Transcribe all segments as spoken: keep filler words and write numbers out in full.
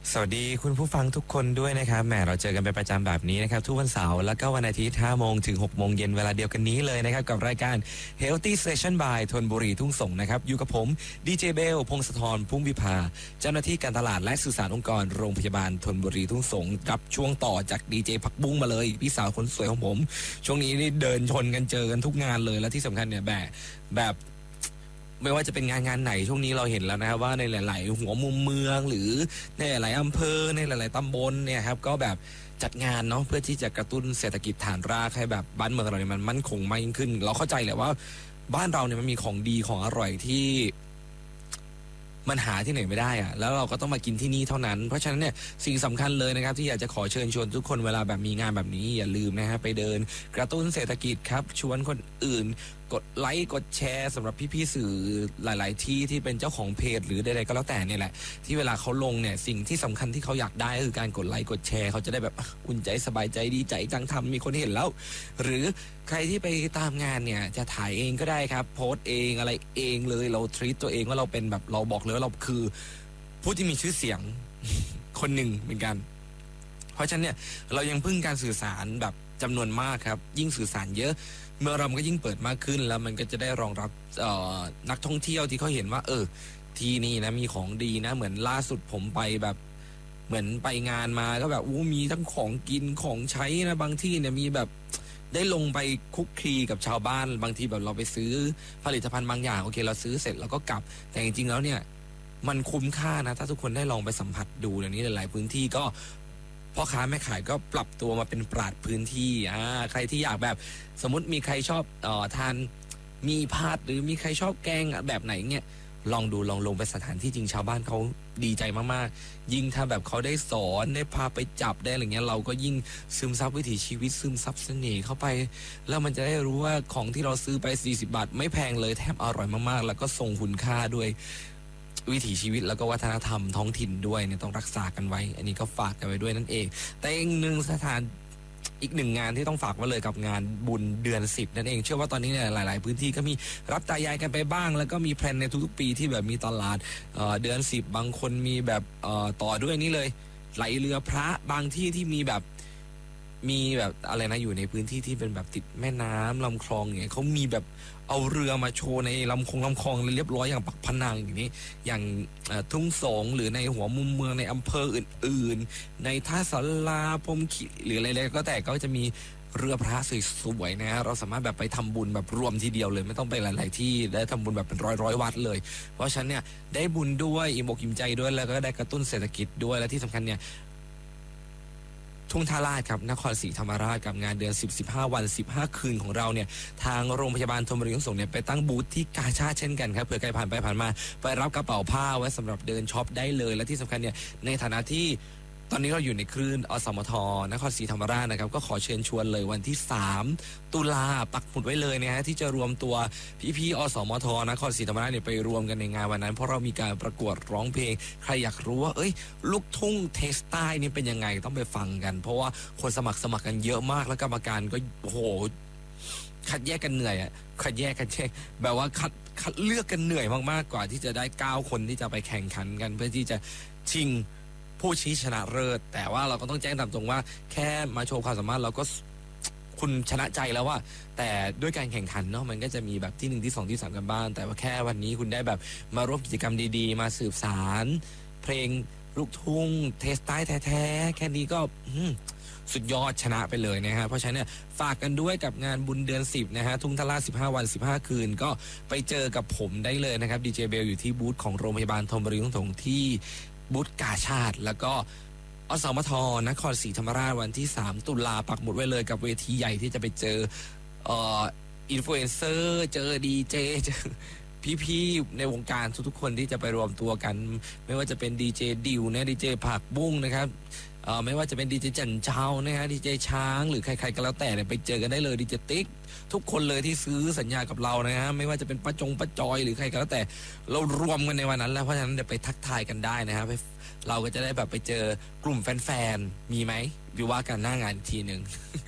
สวัสดีคุณผู้ฟังทุกคนด้วยนะครับแหมเราเจอกันเป็นประจำแบบนี้นะครับทุกวันเสาร์แล้วก็วันอาทิตย์ห้าโมงถึงหกโมงเย็นเวลาเดียวกันนี้เลยนะครับกับรายการ Healthy Station by ธนบุรีทุ่งส่งนะครับอยู่กับผมดีเจเบลพงศธรพุ่มวิภาเจ้าหน้าที่การตลาดและสื่อสารองค์กรโรงพยาบาลธนบุรีทุ่งส่งรับช่วงต่อจากดีเจผักบุ้งมาเลยพี่สาวคนสวยของผมช่วงนี้นี่เดินชนกันเจอกันทุกงานเลยและที่สำคัญเนี่ยแบบแบบไม่ว่าจะเป็นงานงานไหนช่วงนี้เราเห็นแล้วนะครับว่าในหลายๆหัวมุมเมืองหรือในหลายอำเภอในหลายๆตำบลเนี่ยครับก็แบบจัดงานเนาะเพื่อที่จะกระตุ้นเศรษฐกิจฐานรากให้แบบบ้านเมืองเราเนี่ยมันมั่นคงมากยิ่งขึ้นเราเข้าใจแหละว่าบ้านเราเนี่ยมันมีของดีของอร่อยที่มันหาที่ไหนไม่ได้อะแล้วเราก็ต้องมากินที่นี่เท่านั้นเพราะฉะนั้นเนี่ยสิ่งสำคัญเลยนะครับที่อยากจะขอเชิญชวนทุกคนเวลาแบบมีงานแบบนี้อย่าลืมนะฮะไปเดินกระตุ้นเศรษฐกิจครับชวนคนอื่นกดไลค์กดแชร์สำหรับพี่ๆสื่อหลายๆที่ที่เป็นเจ้าของเพจหรือใดๆก็แล้วแต่เนี่ยแหละที่เวลาเขาลงเนี่ยสิ่งที่สำคัญที่เขาอยากได้คือการกดไลค์กดแชร์เขาจะได้แบบอุ่นใจสบายใจดีใจจังทำมีคนเห็นแล้วหรือใครที่ไปตามงานเนี่ยจะถ่ายเองก็ได้ครับโพสต์เองอะไรเองเลยเราทรีตตัวเองว่าเราเป็นแบบเราบอกเลยว่าเราคือผู้ที่มีชื่อเสียง คนหนึ่งเหมือนกันเพราะฉะนั้นเนี่ยเรายังพึ่งการสื่อสารแบบจำนวนมากครับยิ่งสื่อสารเยอะเมื่อเรามันก็ยิ่งเปิดมากขึ้นแล้วมันก็จะได้รองรับนักท่องเที่ยวที่เขาเห็นว่าเออที่นี่นะมีของดีนะเหมือนล่าสุดผมไปแบบเหมือนไปงานมาก็แบบอู้มีทั้งของกินของใช้นะบางที่เนี่ยมีแบบได้ลงไปคุกคีกับชาวบ้านบางทีแบบเราไปซื้อผลิตภัณฑ์บางอย่างโอเคเราซื้อเสร็จแล้วก็กลับแต่จริงๆแล้วเนี่ยมันคุ้มค่านะถ้าทุกคนได้ลองไปสัมผัสดูอย่างนี้หลายๆพื้นที่ก็พ่อค้าแม่ขายก็ปรับตัวมาเป็นปราชญ์พื้นที่อ่าใครที่อยากแบบสมมติมีใครชอบเอ่อทานมีพาดหรือมีใครชอบแกงแบบไหนเนี่ยลองดูลองลงไปสถานที่จริงชาวบ้านเขาดีใจมากๆยิ่งถ้าแบบเขาได้สอนได้พาไปจับได้อะไรเงี้ยเราก็ยิ่งซึมซับวิถีชีวิตซึมซับเสน่ห์เข้าไปแล้วมันจะได้รู้ว่าของที่เราซื้อไปสี่สิบบาทไม่แพงเลยแถมอร่อยมากๆแล้วก็ทรงคุณค่าด้วยวิถีชีวิตแล้วก็วัฒนธรรมท้องถิ่นด้วยเนี่ยต้องรักษากันไว้อันนี้ก็ฝากกันไว้ด้วยนั่นเองแต่อีกหนึ่งสถานอีกหนึ่งงานที่ต้องฝากไว้เลยกับงานบุญเดือนสิบนั่นเองเชื่อว่าตอนนี้เนี่ยหลายๆพื้นที่ก็มีรับตายายกันไปบ้างแล้วก็มีแพลนในทุกๆปีที่แบบมีตลาด เอ่อ เดือนสิบบางคนมีแบบเอ่อต่อด้วยนี่เลยไหลเรือพระบางที่ที่มีแบบมีแบบอะไรนะอยู่ในพื้นที่ที่เป็นแบบติดแม่น้ำลำคลองอย่างเงี้ยเขามีแบบเอาเรือมาโชว์ในลำคงลำคลองเรียบร้อยอย่างปักพนังอย่างนี้อย่างทุ่งสงหรือในหัวมุมเมืองในอำเภออื่นๆในท่าสาราพรหมขีหรืออะไรๆก็แต่ก็จะมีเรือพระสวยๆนะฮะเราสามารถแบบไปทำบุญแบบรวมทีเดียวเลยไม่ต้องไปหลายๆที่ได้ทำบุญแบบเป็นร้อยๆวัดเลยเพราะฉะนั้นเนี่ยได้บุญด้วยอิ่มอกอิ่มใจด้วยแล้วก็ได้กระตุ้นเศรษฐกิจด้วยและที่สำคัญเนี่ยทุ่งท่าลาดครับนครศรีธรรมราชกับงานเดือนสิบ สิบห้าวันสิบห้าคืนของเราเนี่ยทางโรงพยาบาลธนบุรีขนส่งเนี่ยไปตั้งบูธที่กาชาดเช่นกันครับเผื่อใครผ่านไปผ่านมาไปรับกระเป๋าผ้าไว้สำหรับเดินช็อปได้เลยและที่สำคัญเนี่ยในฐานะที่ตอนนี้เราอยู่ในคลื่นอสมทนครศรีธรรมราชนะครับก็ขอเชิญชวนเลยวันที่สามตุลาปักหมุดไว้เลยนะฮะที่จะรวมตัวพี่ๆอสมทนครศรีธรรมราชเนี่ยไปรวมกันในงานวันนั้นเพราะเรามีการประกวดร้องเพลงใครอยากรู้ว่าเอ้ยลูกทุ่งเทสใต้นี่เป็นยังไงต้องไปฟังกันเพราะว่าคนสมัครสมัครกันเยอะมากแล้วกรรมการก็โอ้โหคัดแยกกันเหนื่อยอ่ะคัดแยกกันเช็คแบบว่าคัดคัดเลือกกันเหนื่อยมากๆกว่าที่จะได้เก้าคนที่จะไปแข่งขันกันเพื่อที่จะชิงผู้ชี้ชนะเลิศแต่ว่าเราก็ต้องแจ้งตามตรงว่าแค่มาโชว์ความสามารถเราก็คุณชนะใจแล้วว่าแต่ด้วยการแข่งขันเนาะมันก็จะมีแบบที่หนึ่งที่สองที่สามกันบ้างแต่ว่าแค่วันนี้คุณได้แบบมาร่วมกิจกรรมดีๆมาสืบสารเพลงลูกทุ่งเทสใต้แท้ๆแค่นี้ก็สุดยอดชนะไปเลยนะฮะเพราะฉะนั้นเนี่ยฝากกันด้วยกับงานบุญเดือนสิบนะฮะทุ่งทลาสิบห้าวันสิบห้าคืนก็ไปเจอกับผมได้เลยนะครับดีเจเบลอยู่ที่บูธของโรงพยาบาลธนบุรีขนส่งที่บูธกาชาดแล้วก็อสมทนครศรีธรรมราชวันที่สามตุลาปักหมุดไว้เลยกับเวทีใหญ่ที่จะไปเจอเอ่ออินฟลูเอนเซอร์เจอดีเจเจอพี่ๆในวงการทุกๆคนที่จะไปรวมตัวกันไม่ว่าจะเป็นดีเจดิวนะดีเจผักบุ้งนะครับเอ่อไม่ว่าจะเป็นดีเจจันเจ้านะฮะดีเจช้างหรือใครๆก็แล้วแต่เนี่ยไปเจอกันได้เลยดีเจติ๊กทุกคนเลยที่ซื้อสัญญากับเรานะฮะไม่ว่าจะเป็นป้าจงป้าจอยหรือใครก็แล้วแต่เรารวมกันในวันนั้นแล้วเพราะฉะนั้นเดี๋ยวไปทักทายกันได้นะครับเราก็จะได้แบบไปเจอกลุ่มแฟนๆมีไหมวิว่ากันหน้างานอีกทีหนึ่ง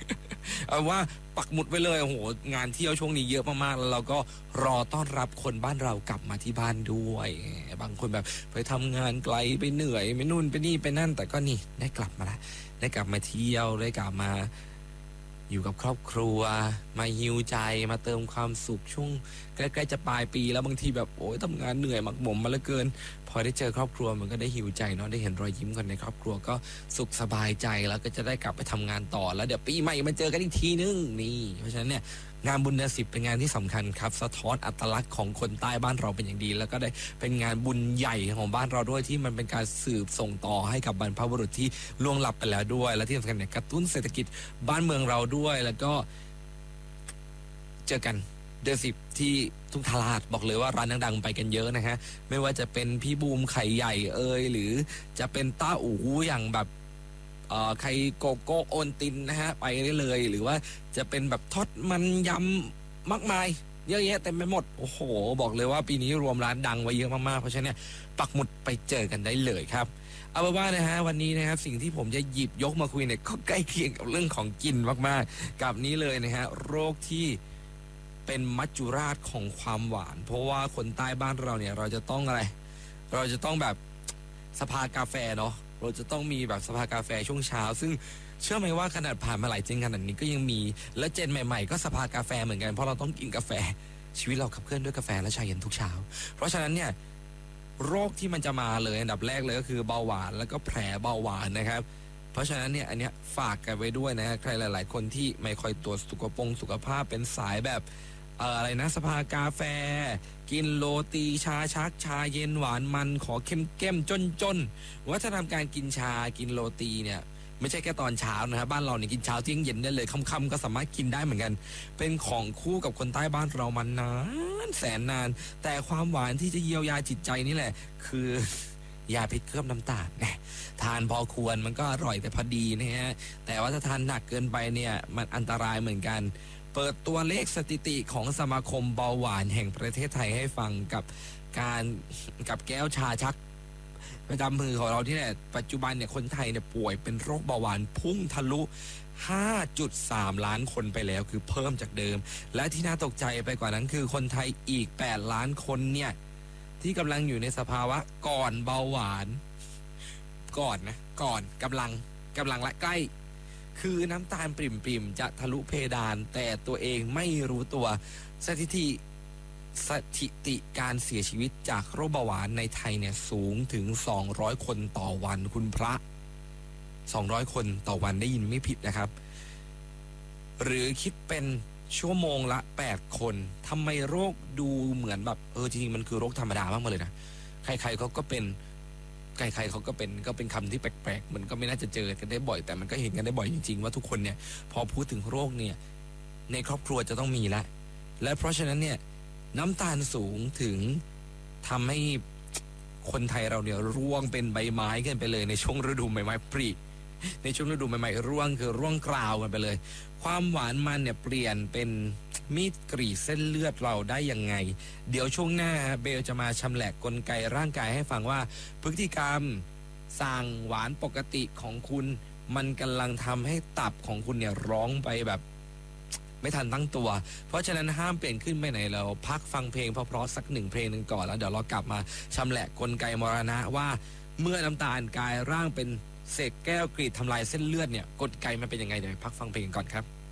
เอาว่าปักหมุดไว้เลยโอ้โหงานเที่ยวช่วงนี้เยอะมากๆแล้วเราก็รอต้อนรับคนบ้านเรากลับมาที่บ้านด้วยบางคนแบบไปทำงานไกลไปเหนื่อยไปนู่นไปนี่ไปนั่นแต่ก็นี่ได้กลับมาละได้กลับมาเที่ยวได้กลับมาอยู่กับครอบครัวมาฮิวใจมาเติมความสุขช่วงใกล้ๆจะปลายปีแล้วบางทีแบบโอ้ยทำงานเหนื่อยหมักหมมมาเหลือเกินพอได้เจอครอบครัวมันก็ได้ฮิวใจเนาะได้เห็นรอยยิ้มคนในครอบครัวก็สุขสบายใจแล้วก็จะได้กลับไปทำงานต่อแล้วเดี๋ยวปีใหม่มาเจอกันอีกทีนึงนี่เพราะฉะนั้นเนี่ยงานบุญเดือนสิบเป็นงานที่สำคัญครับสะท้อนอัตลักษณ์ของคนใต้บ้านเราเป็นอย่างดีแล้วก็ได้เป็นงานบุญใหญ่ของบ้านเราด้วยที่มันเป็นการสืบส่งต่อให้กับบรรพบุรุษที่ล่วงลับไปแล้วด้วยและที่สำคัญเนี่ยกระตุ้นเศรษฐกิจบ้านเมืองเราด้วยแล้วก็เจอกันเดือนสิบที่ทุ่งทาราดบอกเลยว่าร้านดังๆไปกันเยอะนะฮะไม่ว่าจะเป็นพี่บูมไข่ใหญ่เอ่ยหรือจะเป็นต้าอู๋อย่างแบบไข่โกโก้โอนตินนะฮะไปได้เลยหรือว่าจะเป็นแบบทอดมันยำมากมายเยอะแยะเต็มไปหมดโอ้โหบอกเลยว่าปีนี้รวมร้านดังไว้เยอะมากๆเพราะฉะนั้นเนี่ยปักหมุดไปเจอกันได้เลยครับเอาเป็นว่านะฮะวันนี้นะครับสิ่งที่ผมจะหยิบยกมาคุยเนี่ยก็ใกล้เคียงกับเรื่องของกินมากๆกับนี้เลยนะฮะโรคที่เป็นมัจจุราชของความหวานเพราะว่าคนใต้บ้านเราเนี่ยเราจะต้องอะไรเราจะต้องแบบสภากาแฟเนาะเราจะต้องมีแบบสภากาแฟช่วงเช้าซึ่งเชื่อไหมว่าขนาดผ่านมาหลายเจนขนาดนี้ก็ยังมีและเจนใหม่ๆก็สภากาแฟเหมือนกันเพราะเราต้องกินกาแฟชีวิตเราขับเคลื่อนด้วยกาแฟและชาเย็นทุกเช้าเพราะฉะนั้นเนี่ยโรคที่มันจะมาเลยอันดับแรกเลยก็คือเบาหวานแล้วก็แผลเบาหวานนะครับเพราะฉะนั้นเนี่ยอันเนี้ยฝากกันไว้ด้วยนะใครหลายๆคนที่ไม่ค่อยตรวจสุขภาพสุขภาพเป็นสายแบบอะไรนะสภากาแฟกินโรตีชาชักชาเย็นหวานมันขอเข้มเข้มจนจนวัฒนธรรมการกินชากินโรตีเนี่ยไม่ใช่แค่ตอนเช้านะครับบ้านเราเนี่ยกินเช้าเที่ยงเย็นได้เลยค่ำๆก็สามารถกินได้เหมือนกันเป็นของคู่กับคนใต้บ้านเรามานานแสนนานแต่ความหวานที่จะเยียวยาจิตใจนี่แหละคือยาพิษเคลือบน้ำตาลทานพอควรมันก็อร่อยแต่พอดีนะฮะแต่ว่าถ้าทานหนักเกินไปเนี่ยมันอันตรายเหมือนกันเปิดตัวเลขสถิติของสมาคมเบาหวานแห่งประเทศไทยให้ฟังกับการกับแก้วชาชักประจำมือของเราที่เนี่ยปัจจุบันเนี่ยคนไทยเนี่ยป่วยเป็นโรคเบาหวานพุ่งทะลุ ห้าจุดสาม ล้านคนไปแล้วคือเพิ่มจากเดิมและที่น่าตกใจไปกว่านั้นคือคนไทยอีกแปดล้านคนเนี่ยที่กำลังอยู่ในสภาวะก่อนเบาหวานก่อนนะก่อนกำลังกำลังและใกล้คือน้ำตาลปริ่มๆจะทะลุเพดานแต่ตัวเองไม่รู้ตัวสถิติสถิติการเสียชีวิตจากโรคเบาหวานในไทยเนี่ยสูงถึงสองร้อยคนต่อวันคุณพระสองร้อยคนต่อวันได้ยินไม่ผิดนะครับหรือคิดเป็นชั่วโมงละแปดคนทำไมโรคดูเหมือนแบบเออจริงๆมันคือโรคธรรมดามากเลยนะใครๆเขาก็เป็นใครๆเขาก็เป็นก็เป็นคำที่แปลกๆมันก็ไม่น่าจะเจอกันได้บ่อยแต่มันก็เห็นกันได้บ่อยจริงๆว่าทุกคนเนี่ยพอพูดถึงโรคเนี่ยในครอบครัวจะต้องมีละและเพราะฉะนั้นเนี่ยน้ำตาลสูงถึงทำให้คนไทยเราเนี่ยร่วงเป็นใบไม้กันไปเลยในช่วงฤดูใบไม้ผลิในช่วงฤดูใบไม้ร่วงคือร่วงกราวกันไปเลยความหวานมันเนี่ยเปลี่ยนเป็นมีดกรีดเส้นเลือดเราได้ยังไงเดี๋ยวช่วงหน้าเบลจะมาชำแหละกลไกร่างกายให้ฟังว่าพฤติกรรมสั่งหวานปกติของคุณมันกำลังทำให้ตับของคุณเนี่ยร้องไปแบบไม่ทันตั้งตัวเพราะฉะนั้นห้ามเปลี่ยนขึ้นไปไหนเราพักฟังเพลงเพราะๆสักหนึ่งเพลงหนึ่งก่อนแล้วเดี๋ยวเรากลับมาชำแหละกลไกมรณะว่าเมื่อน้ำตาลกลายร่างเป็นเศษแก้วกรีดทำลายเส้นเลือดเนี่ยกลไกมันเป็นยังไงเดี๋ยวพักฟังเพลงก่อนครับ